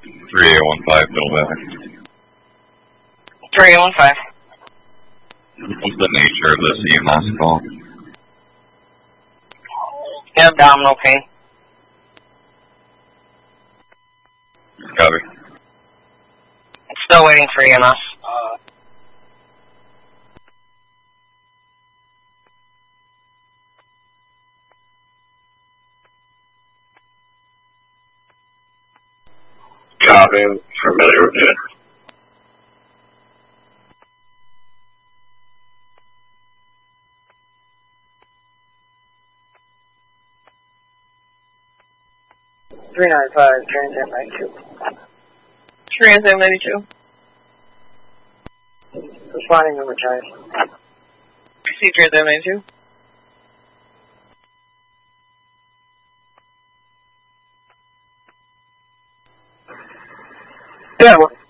3815, Bill back. 3815. What's the nature of this EMS call? Abdominal pain. Copy. Still waiting for EMS. Copy. Familiar with it. Transit 92. Responding number charge. See Transit 92. Yeah,